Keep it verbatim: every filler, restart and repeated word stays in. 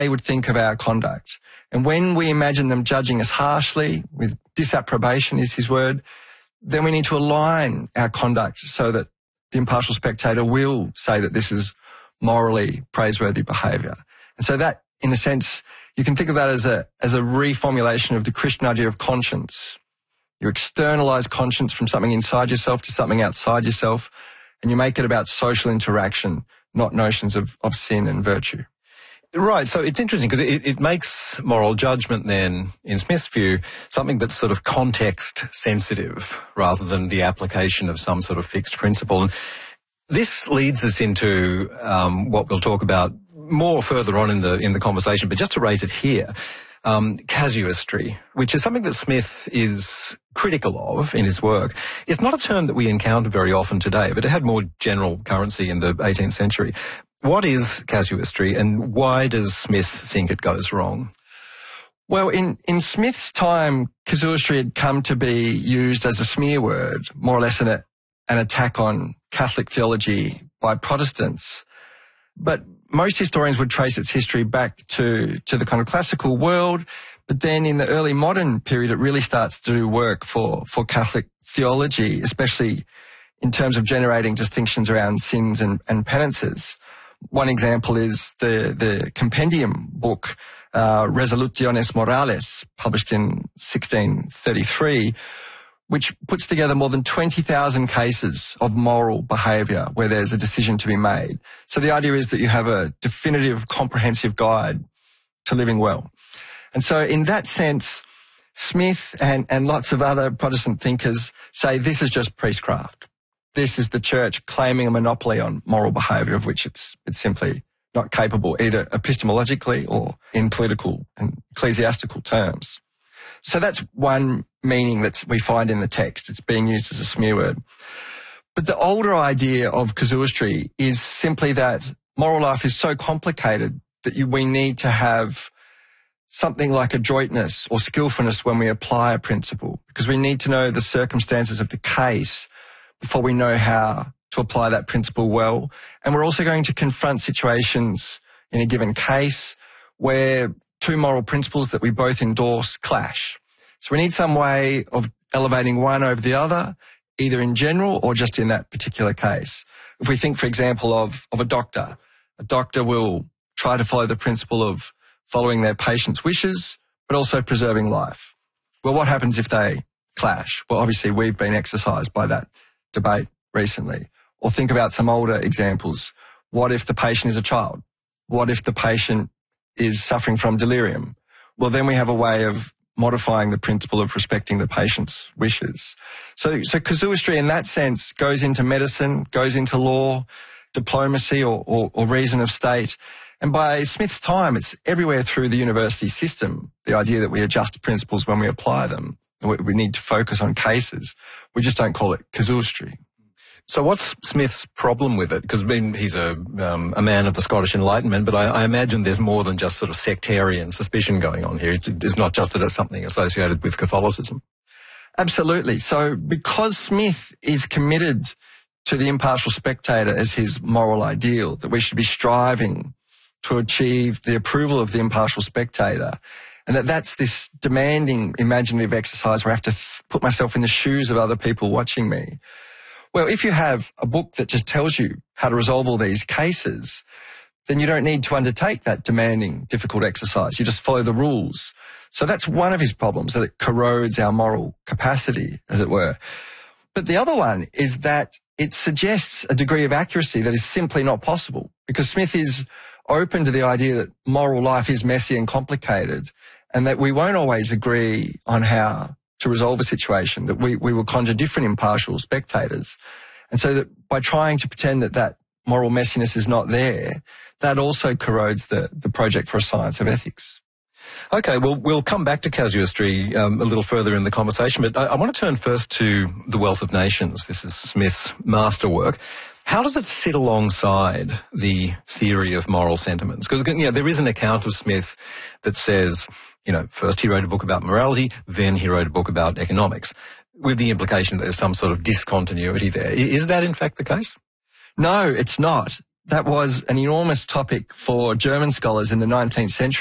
they would think of our conduct. And when we imagine them judging us harshly, with disapprobation is his word, then we need to align our conduct so that the impartial spectator will say that this is morally praiseworthy behaviour. And so that, in a sense, you can think of that as a, as a reformulation of the Christian idea of conscience. You externalise conscience from something inside yourself to something outside yourself, and you make it about social interaction, not notions of, of sin and virtue. Right, so it's interesting because it, it makes moral judgment then, in Smith's view, something that's sort of context sensitive rather than the application of some sort of fixed principle. And this leads us into um, what we'll talk about more further on in the in the conversation, but just to raise it here, um, casuistry, which is something that Smith is critical of in his work. It's not a term that we encounter very often today, but it had more general currency in the eighteenth century. What is casuistry, and why does Smith think it goes wrong? Well, in, in Smith's time, casuistry had come to be used as a smear word, more or less an, an attack on Catholic theology by Protestants. But most historians would trace its history back to, to the kind of classical world. But then in the early modern period, it really starts to do work for, for Catholic theology, especially in terms of generating distinctions around sins and, and penances. One example is the, the compendium book, uh, Resoluciones Morales, published in sixteen thirty-three, which puts together more than twenty thousand cases of moral behaviour where there's a decision to be made. So the idea is that you have a definitive, comprehensive guide to living well. And so in that sense, Smith and, and lots of other Protestant thinkers say this is just priestcraft. This is the church claiming a monopoly on moral behaviour of which it's, it's simply not capable, either epistemologically or in political and ecclesiastical terms. So that's one meaning that we find in the text. It's being used as a smear word. But the older idea of casuistry is simply that moral life is so complicated that you, we need to have something like adroitness or skillfulness when we apply a principle, because we need to know the circumstances of the case before we know how to apply that principle well. And we're also going to confront situations in a given case where two moral principles that we both endorse clash. So we need some way of elevating one over the other, either in general or just in that particular case. If we think, for example, of, of a doctor, a doctor will try to follow the principle of following their patient's wishes, but also preserving life. Well, what happens if they clash? Well, obviously we've been exercised by that debate recently. Or think about some older examples. What if the patient is a child? What if the patient is suffering from delirium? Well, then we have a way of modifying the principle of respecting the patient's wishes. So, so casuistry in that sense goes into medicine, goes into law, diplomacy or, or, or reason of state. And by Smith's time, it's everywhere through the university system, the idea that we adjust principles when we apply them. We need to focus on cases. We just don't call it casuistry. So what's Smith's problem with it? Because I mean, he's a, um, a man of the Scottish Enlightenment, but I, I imagine there's more than just sort of sectarian suspicion going on here. It's, it's not just that it's something associated with Catholicism. Absolutely. So because Smith is committed to the impartial spectator as his moral ideal, that we should be striving to achieve the approval of the impartial spectator, and that that's this demanding imaginative exercise where I have to th- put myself in the shoes of other people watching me. Well, if you have a book that just tells you how to resolve all these cases, then you don't need to undertake that demanding, difficult exercise. You just follow the rules. So that's one of his problems, that it corrodes our moral capacity, as it were. But the other one is that it suggests a degree of accuracy that is simply not possible, because Smith is open to the idea that moral life is messy and complicated, and that we won't always agree on how to resolve a situation, that we, we will conjure different impartial spectators. And so that by trying to pretend that that moral messiness is not there, that also corrodes the, the project for a science of ethics. Okay, well, we'll come back to casuistry um, a little further in the conversation, but I, I want to turn first to The Wealth of Nations. This is Smith's masterwork. How does it sit alongside the theory of moral sentiments? Because, you know, there is an account of Smith that says, you know, first he wrote a book about morality, then he wrote a book about economics, with the implication that there's some sort of discontinuity there. Is that in fact the case? No, it's not. that was an enormous topic for German scholars in the nineteenth century.